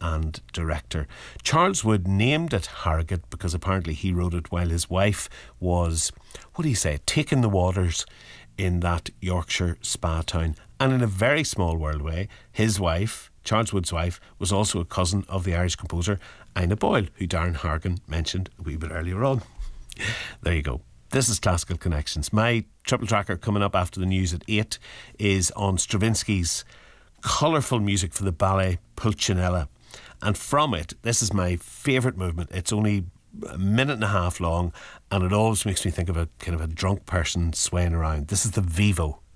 and director. Charles Wood named it Harrogate because apparently he wrote it while his wife was, what do you say, taking the waters in that Yorkshire spa town. And in a very small world way, his wife, Charles Wood's wife, was also a cousin of the Irish composer Ina Boyle, who Darren Hargan mentioned a wee bit earlier on. There you go. This is Classical Connections. My triple tracker coming up after the news at 8 is on Stravinsky's colourful music for the ballet Pulcinella. And from it, this is my favourite movement. It's only a minute and a half long, and it always makes me think of a kind of a drunk person swaying around. This is the Vivo.